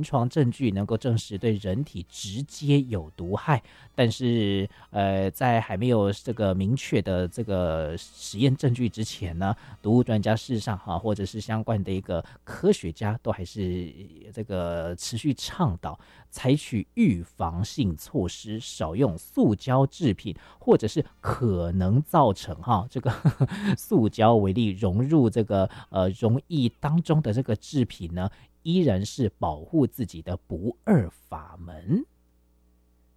床证据能够证实对人体直接有毒害，但是在还没有这个明确的这个实验证据之前呢，毒物专家事实上或者是相关的一个科学家都还是这个持续倡导采取预防性措施，少用塑胶制品，或者是可能造成这个塑胶为例融入这个溶液当中的这个制品呢，依然是保护自己的不二法门。